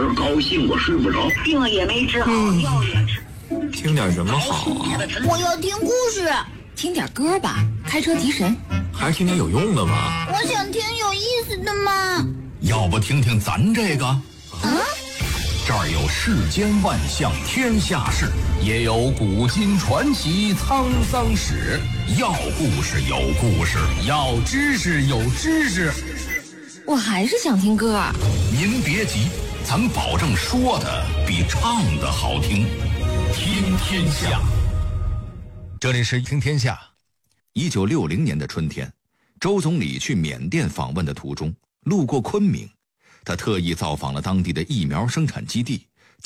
儿高兴我睡不着， 病也没治好，药也吃。 听点什么好啊？ 我要听故事。 听点歌吧，开车提神。 还是听点有用的吧。 我想听有意思的嘛。 要不听听咱这个？这儿有世间万象天下事，也有古今传奇沧桑史。要故事有故事，要知识有知识。 我还是想听歌。 您别急，咱保证说的比唱的好听。听天下，这里是听天下。1960年的春天，周总理去缅甸访问的途中，路过昆明，他特意造访了当地的疫苗生产基地，